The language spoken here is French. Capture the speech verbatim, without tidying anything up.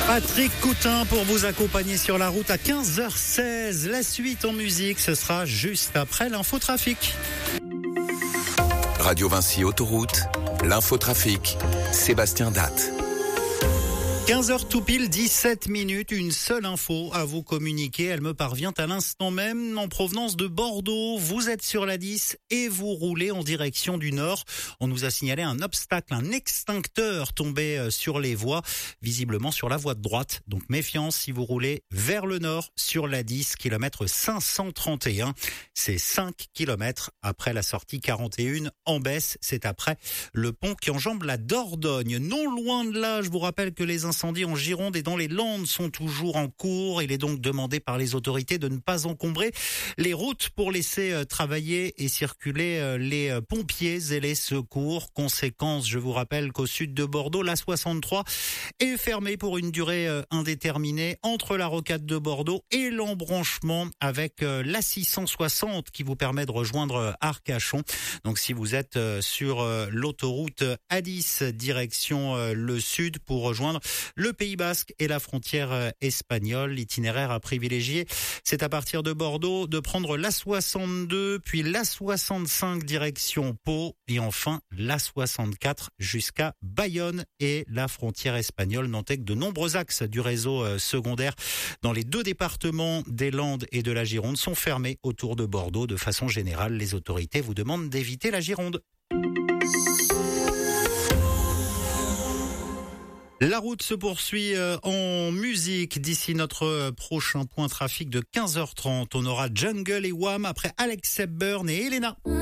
Patrick Coutin pour vous accompagner sur la route à quinze heures seize. La suite en musique, ce sera juste après l'infotrafic. Radio Vinci Autoroute, l'infotrafic, Sébastien Datte. quinze heures tout pile, dix-sept minutes, une seule info à vous communiquer. Elle me parvient à l'instant même en provenance de Bordeaux. Vous êtes sur la dix et vous roulez en direction du nord. On nous a signalé un obstacle, un extincteur tombé sur les voies, visiblement sur la voie de droite. Donc méfiance si vous roulez vers le nord sur la dix, kilomètre cinq cent trente et un. C'est cinq kilomètres après la sortie quarante et un en baisse. C'est après le pont qui enjambe la Dordogne. Non loin de là, je vous rappelle que les incendies en Gironde et dans les Landes sont toujours en cours. Il est donc demandé par les autorités de ne pas encombrer les routes pour laisser travailler et circuler les pompiers et les secours. Conséquence, je vous rappelle qu'au sud de Bordeaux, l'A soixante-trois est fermée pour une durée indéterminée entre la rocade de Bordeaux et l'embranchement avec l'A six cent soixante qui vous permet de rejoindre Arcachon. Donc si vous êtes sur l'autoroute A dix direction le sud pour rejoindre le Pays Basque et la frontière espagnole, l'itinéraire à privilégier, c'est à partir de Bordeaux de prendre l'A soixante-deux, puis l'A soixante-cinq direction Pau et enfin l'A soixante-quatre jusqu'à Bayonne et la frontière espagnole. Notez que de nombreux axes du réseau secondaire dans les deux départements des Landes et de la Gironde sont fermés autour de Bordeaux. De façon générale, les autorités vous demandent d'éviter la Gironde. La route se poursuit en musique. D'ici notre prochain point trafic de quinze heures trente, on aura Jungle et Wham après Alex Hepburn et Elena.